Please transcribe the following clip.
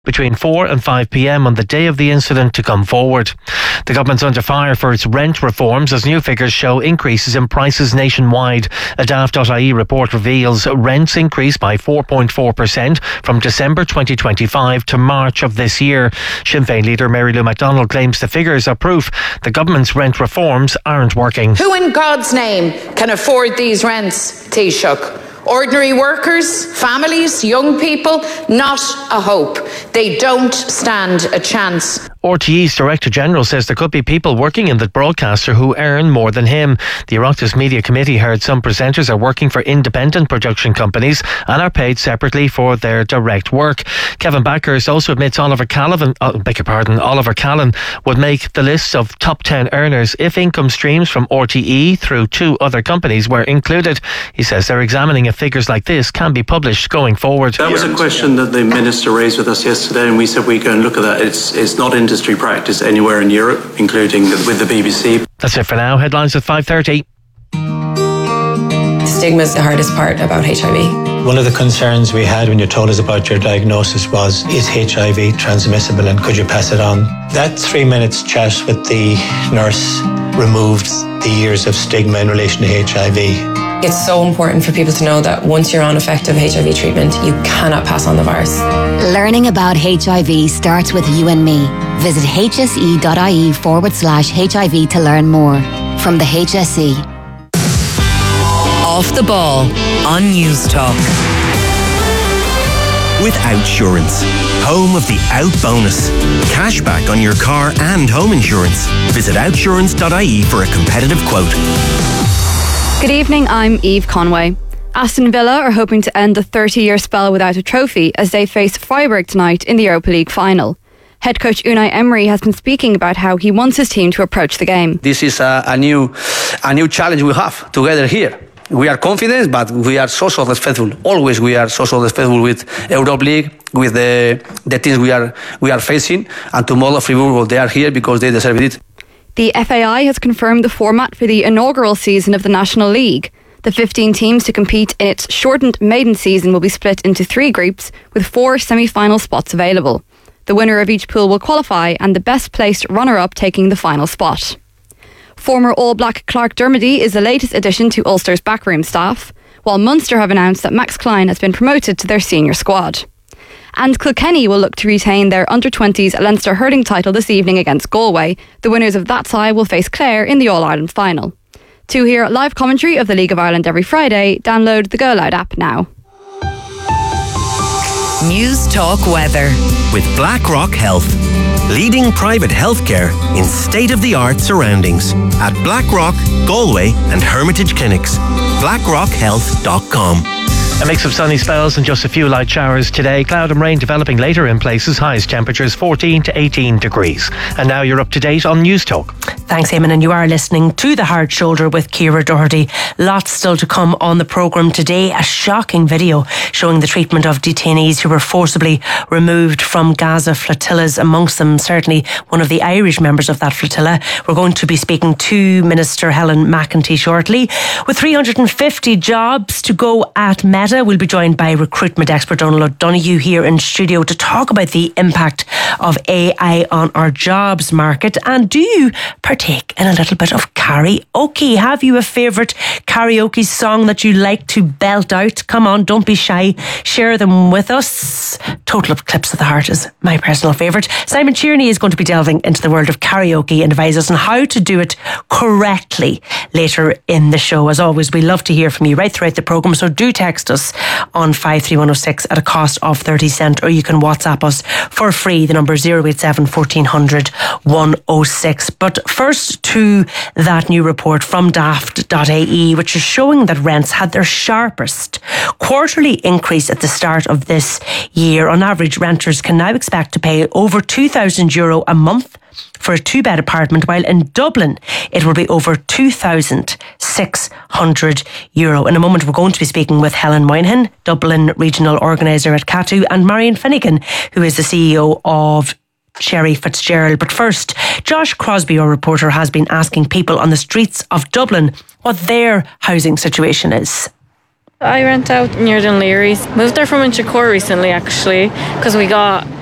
between 4 and 5 p.m. on the day of the incident to come forward. The government's under fire for its rent reforms as new figures show increases in prices nationwide. A Daft.ie report reveals rents increased by 4.4% from December 2025 to March of this year. Sinn Féin leader Mary Lou McDonald claims the figures are proof the government's rent reforms aren't working. Who in God's name can afford these rents, Taoiseach? Ordinary workers, families, young people, not a hope. They don't stand a chance. RTE's Director General says there could be people working in the broadcaster who earn more than him. The Oireachtas Media Committee heard some presenters are working for independent production companies and are paid separately for their direct work. Kevin Backers also admits Oliver Callan would make the list of top 10 earners if income streams from RTE through 2 other companies were included. He says they're examining if figures like this can be published going forward. That was a question that the Minister raised with us yesterday, and we said we'd go and look at that. It's not industry practice anywhere in Europe, including with the BBC. That's it for now. Headlines at 5:30. Stigma is the hardest part about HIV. One of the concerns we had when you told us about your diagnosis was, is HIV transmissible and could you pass it on? That 3 minutes chat with the nurse removed the years of stigma in relation to HIV. It's so important for people to know that once you're on effective HIV treatment, you cannot pass on the virus. Learning about HIV starts with you and me. Visit hse.ie/HIV to learn more. From the HSE. Off the Ball on News Talk. With Outsurance, home of the Out Bonus. Cashback on your car and home insurance. Visit outsurance.ie for a competitive quote. Good evening, I'm Eve Conway. Aston Villa are hoping to end the 30-year spell without a trophy as they face Freiburg tonight in the Europa League final. Head coach Unai Emery has been speaking about how he wants his team to approach the game. This is a new challenge we have together here. We are confident, but we are so respectful. Always we are so respectful with Europa League, with the teams we are facing, and tomorrow Fribourg, they are here because they deserve it. The FAI has confirmed the format for the inaugural season of the National League. The 15 teams to compete in its shortened maiden season will be split into 3 groups with 4 semi-final spots available. The winner of each pool will qualify and the best placed runner-up taking the final spot. Former All Black Clark Dermody is the latest addition to Ulster's backroom staff, while Munster have announced that Max Klein has been promoted to their senior squad. And Kilkenny will look to retain their under-20s Leinster hurling title this evening against Galway. The winners of that tie will face Clare in the All-Ireland final. To hear live commentary of the League of Ireland every Friday, download the Go Loud app now. News Talk Weather with BlackRock Health. Leading private healthcare in state-of-the-art surroundings at Blackrock, Galway and Hermitage Clinics. BlackRockHealth.com. A mix of sunny spells and just a few light showers today. Cloud and rain developing later in places. Highest temperatures 14 to 18 degrees. And now you're up to date on News Talk. Thanks, Eamon, and you are listening to The Hard Shoulder with Ciara Doherty. Lots still to come on the programme today. A shocking video showing the treatment of detainees who were forcibly removed from Gaza flotillas, amongst them certainly one of the Irish members of that flotilla. We're going to be speaking to Minister Helen McEntee shortly. With 350 jobs to go at Meta, we'll be joined by recruitment expert Donald O'Donoghue here in studio to talk about the impact of AI on our jobs market. And do you partake in a little bit of karaoke? Have you a favourite karaoke song that you like to belt out? Come on, don't be shy. Share them with us. Total Eclipse of the Heart is my personal favourite. Simon Tierney is going to be delving into the world of karaoke and advise us on how to do it correctly later in the show. As always, we love to hear from you right throughout the programme, so do text us on 53106 at a cost of 30 cents, or you can WhatsApp us for free. The number is 087 1400 106. But first to that new report from Daft.ie, which is showing that rents had their sharpest quarterly increase at the start of this year. On average, renters can now expect to pay over €2,000 a month for a 2-bed apartment, while in Dublin it will be over €2,600. In a moment we're going to be speaking with Helen Moynihan, Dublin Regional Organiser at CATU, and Marion Finnegan, who is the CEO of Sherry Fitzgerald. But first, Josh Crosby, our reporter, has been asking people on the streets of Dublin what their housing situation is. I rent out near Dunleary's. Moved there from Inchicore recently, actually, because we got